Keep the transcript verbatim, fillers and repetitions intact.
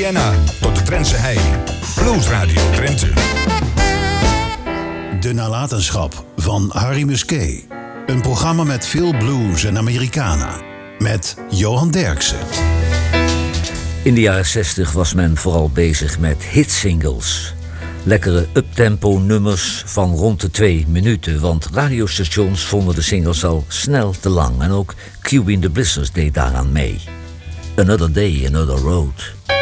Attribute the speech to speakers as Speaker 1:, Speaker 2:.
Speaker 1: Vienna tot de Drentse hei. Blues Radio Drenthe.
Speaker 2: De nalatenschap van Harry Musquet. Een programma met veel blues en Americana. Met Johan Derksen.
Speaker 3: In de jaren zestig was men vooral bezig met hitsingles. Lekkere uptempo nummers van rond de twee minuten. Want radiostations vonden de singles al snel te lang. En ook Q B and the Blizzards deed daaraan mee. Another Day, Another Road.